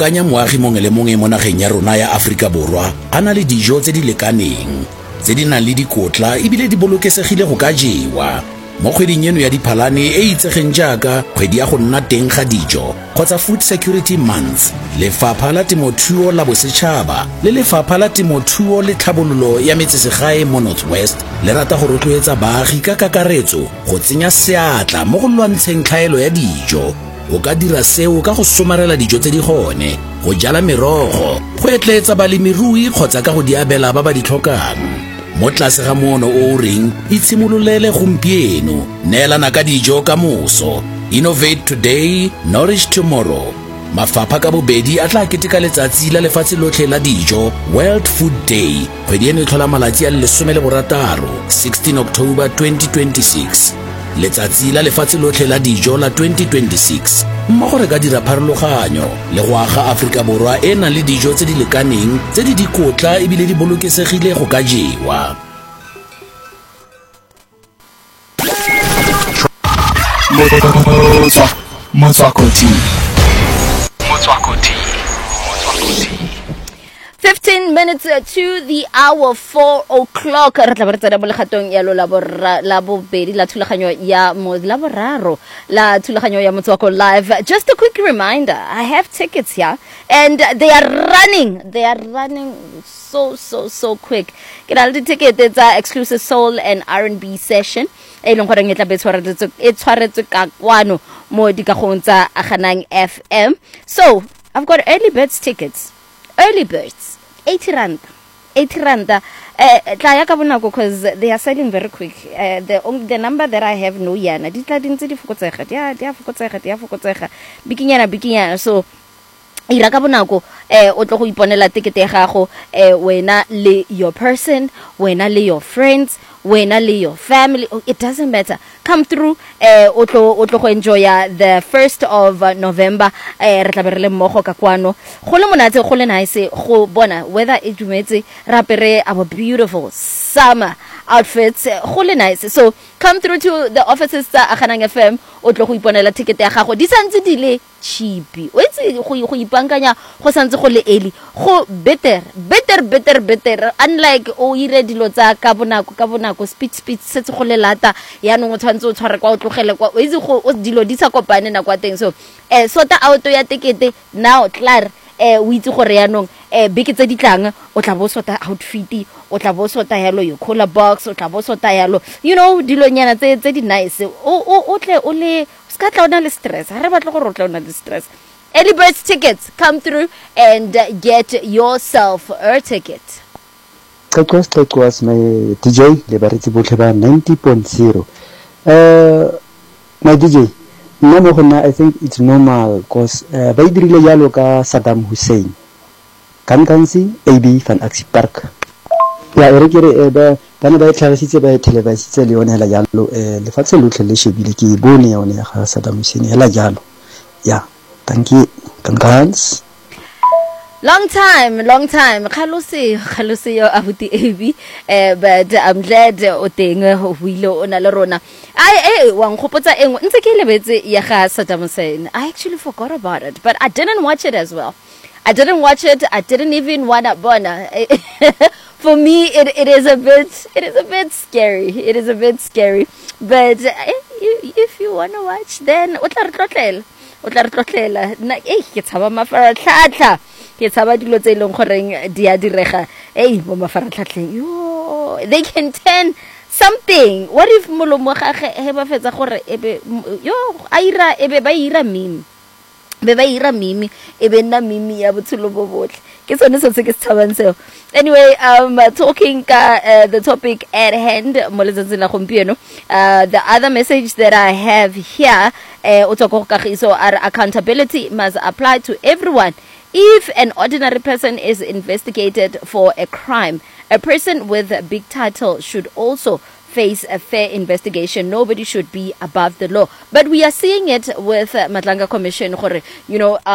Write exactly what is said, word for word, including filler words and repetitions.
akanya moagi mongwe le mongwe mo nageng ya rona ya Afrika Borwa a na le dijo tse di lekaneng tse di nang le dikotla ebile di bolokesegile go ka jewa mo kgweding eno ya Diphalane e itsegeng jaaka kgwedi ya go nna teng ga dijo kgotsa Food Security Month. Lefapha la Temothuo la Bosetšhaba le Lefapha la Temothuo le Tlhabololo ya Metsesegae mo Northwest le rata go rotloetsa baagi ka kakaretso go tsenya seatla mo go lwantsheng tlhaelo ya dijo. O ka dira seo ka go somarela dijo tse di gone, go jala merogo, go etletsa balemirui kgotsa ka go di abela ba ba di tlhokang. Mo tlase ga moono o reng itshimololele gompieno, neelana ka dijo ka moso. Innovate today, nourish tomorrow. Mafapha ka bobedi a tla keteka letsatsi la lefatshe lotlhe la dijo, World Food Day, kgwedi eno e tlhola malatsi a lesome le borataro, sixteen October twenty twenty-six. Letsatsi la lefatshe lotlhe la dijo la twenty twenty-six mmogo re ka dira pharologanyo le go aga Afrika Borwa e nang le dijo tse di lekaneng tse di dikotla ebile di bolokesegile go ka jewa. Motswako T. fifteen minutes to the hour four o'clock. Re tla re tsena mo legatong ya lo la borra la bobedi la thulaganyo ya mo la boraro la thulaganyo ya Motswako Live. Just a quick reminder, I have tickets here and they are running. They are running so so so quick. Ke na le ticket tsa exclusive soul and R and B session. E leng gore ngetla be tshwaretse e tshwaretse ka kwano mo dikagong tsa Aganang F M. So, I've got early birds tickets. Early birds, eighty rand, eighty rand. Uh, because they are selling very quick. Uh, the only the number that I have no yana. Ditla dintse di fokotsega, dia dia fokotsega, dia fokotsega. Bikinyana bikinyana. So ira ka bonako eh o tlo go iponela ticket ya gago eh wena le your person, wena le your friends, wena le your family, it doesn't matter. Come through eh o tlo o tlo go enjoy the first of uh, November eh re tla be re le mmogo ka kwano go le monate go le nice go bona whether it dumetse rapere our beautiful summer outfits go le nice. So come through to the offices tsa Aganang F M o tlo go iponela ticket ya gago di santse di le cheap o itse go go ipankanya go santse go le early go better better better better unlike o ire dilo tsa ka bonako ka bonako speed speed setse go le lata ya no tshwantse o tshware kwa o tlogele kwa o itse go dilo di sa kopane na kwa teng. So eh sota auto ya ticket now clar eh o itse gore ya nong eh beke tse ditlang o tla bo sota outfit o tla bo sota yalo yo cola box o tla bo sota yalo you know dilo nyana tse tse di nice o o o tle o le ska tla ona le stress ha re batla go rotla ona le stress. Early birds tickets, come through and uh, get yourself a ticket. Request that was my D J le baretsi botlhe ba ninety point zero. Uh my D J nna mo gona I think it's normal cause uh, ba dirile yalo ka Saddam Hussein kan kansi A B van Axie Park ya re kere ba bana ba tlhagisitse ba televisitse le yone la yalo eh le fatse lotlhe le shebile ke bone yone ya ga Saddam Hussein hela jalo ya thank you congrats. Long time, long time. Khalosi, khalosi yo abuti A B. Eh, but I'm glad o teng o wilo ona le rona. Ai eh wa nkgopotsa engwe ntse ke lebetse ya ga Saddam Hussein. I actually forgot about it, but I didn't watch it as well. I didn't watch it. I didn't even want to bona. For me, it it is a bit it is a bit scary. It is a bit scary. But eh, if you want to watch, then o tla re tlotlela. O tla re tlotlela. Na eh ke tshaba mafaratlhatlha. Ke tshaba dilo tse ileng goreng di a direga. Eh mo mafaratlhatlheng. Yo, they can turn something. What if molomo gage he ba fetsa gore ebe yo a ira ebe ba ira meme. Be ba ira meme ebe nna meme ya botshelo bo botle. Ke sone se se ke tshabang seo. Anyway, um talking uh, the topic at hand mo letsatsing la gompieno, uh the other message that I have here uh utoko kagiso are accountability must apply to everyone. If an ordinary person is investigated for a crime, a person with a big title should also face a fair investigation. Nobody should be above the law. But we are seeing it with uh, Matlanga Commission, you know, uh,